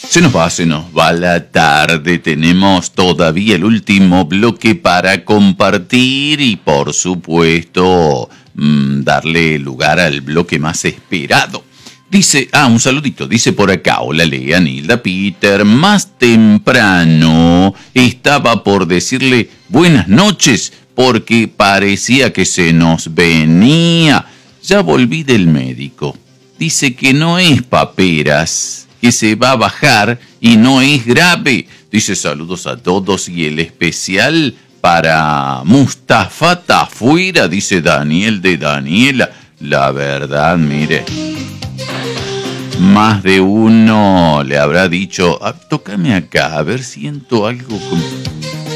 Se nos va la tarde. Tenemos todavía el último bloque para compartir y, por supuesto, darle lugar al bloque más esperado. Dice, un saludito, dice por acá, hola Lea, Nilda, Peter, más temprano estaba por decirle buenas noches porque parecía que se nos venía. Ya volví del médico. Dice que no es paperas, que se va a bajar y no es grave. Dice saludos a todos y el especial para Mustafa Tafuera, dice Daniel de Daniela. La verdad, mire, más de uno le habrá dicho, tócame acá, a ver, siento algo.